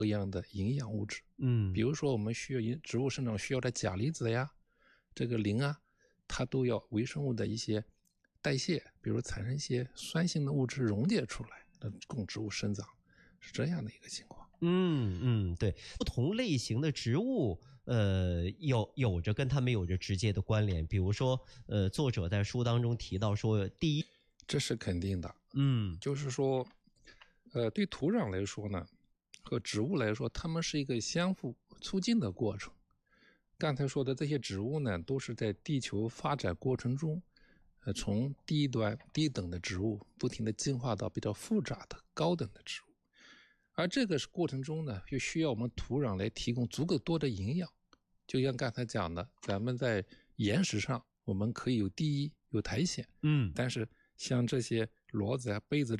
各样的营养物质。比嗯如说我们需要植物生长需要的钾离子呀，这个磷啊，它都要微生物的一些代谢，比如产生一些酸性的物质溶解出来，供植物生长，是这样的一个情况。 对，不同类型的植物，有着跟它们有着直接的关联。比如说，作者在书当中提到说，第一， 这是肯定的。 嗯就是说，对土壤来说呢，和植物来说，它们是一个相互促进的过程。刚才说的这些植物呢，都是在地球发展过程中，从低等的植物不停地进化到比较复杂的高等的植物。而这个过程中呢，又需要我们土壤来提供足够多的营养。就像刚才讲的，咱们在岩石上，我们可以有地衣、有苔藓，但是像这些骡子啊、狈子